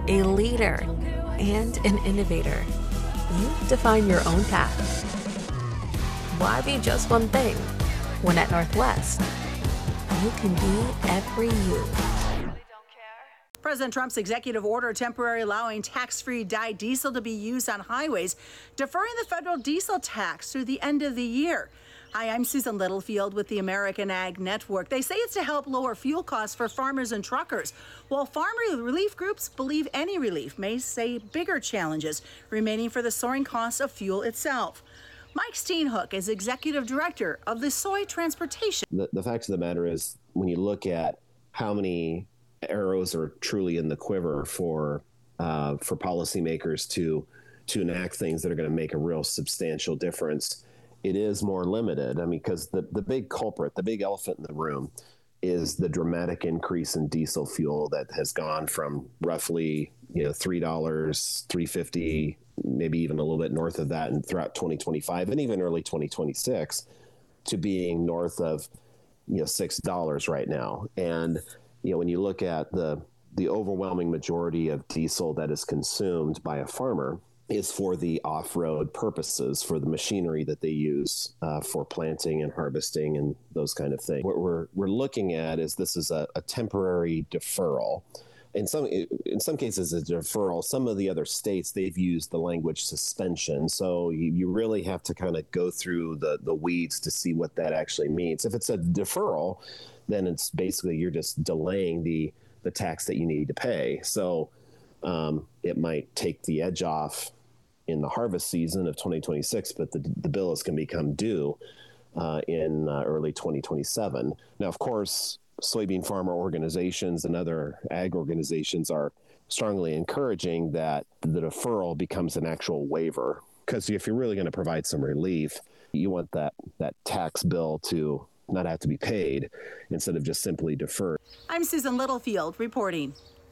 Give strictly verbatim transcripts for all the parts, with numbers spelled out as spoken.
a leader, and an innovator. You define your own path. Why be just one thing when at Northwest, you can be every you. President Trump's executive order temporarily allowing tax-free dyed diesel to be used on highways, deferring the federal diesel tax through the end of the year. Hi, I'm Susan Littlefield with the American Ag Network. They say it's to help lower fuel costs for farmers and truckers, while farm relief groups believe any relief may say bigger challenges remaining for the soaring cost of fuel itself. Mike Steenhoek is executive director of the Soy Transportation. The, the fact of the matter is, when you look at how many arrows are truly in the quiver for uh, for policymakers to to enact things that are going to make a real substantial difference, it is more limited. I mean, because the, the big culprit, the big elephant in the room is the dramatic increase in diesel fuel that has gone from roughly, you know, three dollars, three fifty, maybe even a little bit north of that, and throughout twenty twenty-five and even early twenty twenty-six to being north of, you know, six dollars right now. And, you know, when you look at the the overwhelming majority of diesel that is consumed by a farmer is for the off-road purposes, for the machinery that they use uh, for planting and harvesting and those kind of things. What we're we're looking at is this is a, a temporary deferral. In some in some cases, a deferral. Some of the other states, they've used the language suspension. So you, you really have to kind of go through the, the weeds to see what that actually means. If it's a deferral, then it's basically you're just delaying the, the tax that you need to pay. So um, it might take the edge off in the harvest season of twenty twenty-six, but the, the bill is going to become due uh, in uh, early twenty twenty-seven. Now, of course, soybean farmer organizations and other ag organizations are strongly encouraging that the deferral becomes an actual waiver, because if you're really going to provide some relief, you want that, that tax bill to not have to be paid instead of just simply deferred. I'm Susan Littlefield reporting.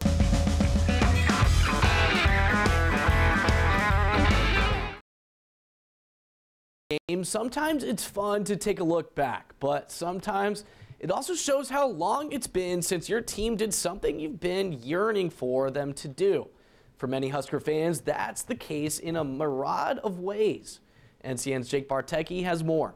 Sometimes it's fun to take a look back, but sometimes it also shows how long it's been since your team did something you've been yearning for them to do. For many Husker fans, that's the case in a myriad of ways. N C N's Jake Bartecki has more.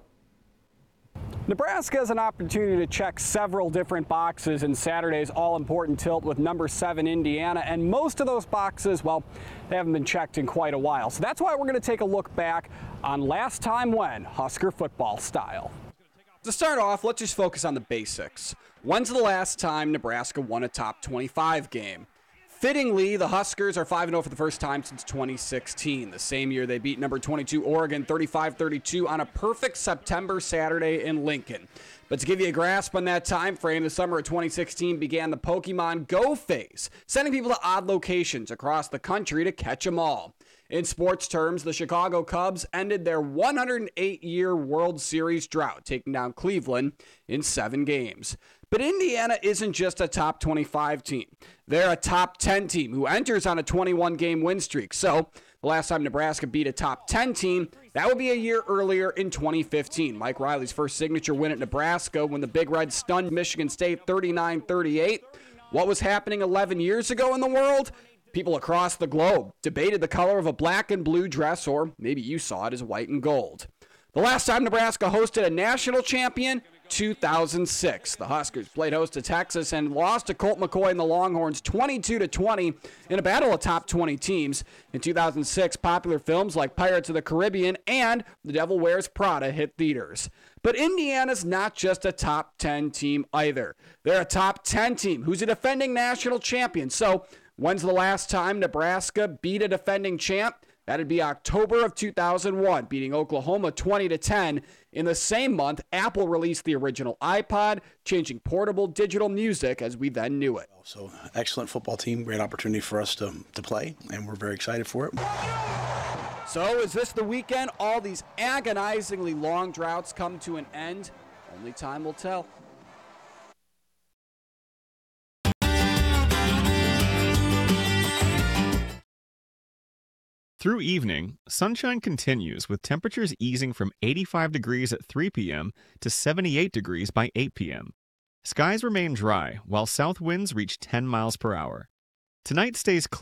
Nebraska has an opportunity to check several different boxes in Saturday's all-important tilt with number seven Indiana, and most of those boxes, well, they haven't been checked in quite a while. So that's why we're going to take a look back on last time when, Husker football style. To start off, let's just focus on the basics. When's the last time Nebraska won a top twenty-five game? Fittingly, the Huskers are five and oh for the first time since twenty sixteen, the same year they beat number twenty-two Oregon thirty-five thirty-two on a perfect September Saturday in Lincoln. But to give you a grasp on that time frame, the summer of twenty sixteen began the Pokemon Go phase, sending people to odd locations across the country to catch them all. In sports terms, the Chicago Cubs ended their one hundred eight year World Series drought, taking down Cleveland in seven games. But Indiana isn't just a top twenty-five team. They're a top ten team who enters on a twenty-one game win streak. So the last time Nebraska beat a top ten team, that would be a year earlier in twenty fifteen. Mike Riley's first signature win at Nebraska when the Big Reds stunned Michigan State thirty-nine thirty-eight. What was happening eleven years ago in the world? People across the globe debated the color of a black and blue dress, or maybe you saw it as white and gold. The last time Nebraska hosted a national champion, two thousand six. The Huskers played host to Texas and lost to Colt McCoy and the Longhorns twenty-two to twenty in a battle of top twenty teams. In two thousand six, popular films like Pirates of the Caribbean and The Devil Wears Prada hit theaters. But Indiana's not just a top ten team either. They're a top ten team who's a defending national champion. So when's the last time Nebraska beat a defending champ? That'd be October of two thousand one, beating Oklahoma twenty to ten. In the same month, Apple released the original iPod, changing portable digital music as we then knew it. So, excellent football team, great opportunity for us to, to play, and we're very excited for it. So, is this the weekend all these agonizingly long droughts come to an end? Only time will tell. Through evening, sunshine continues with temperatures easing from eighty-five degrees at three p.m. to seventy-eight degrees by eight p.m. Skies remain dry while south winds reach ten miles per hour. Tonight stays clear.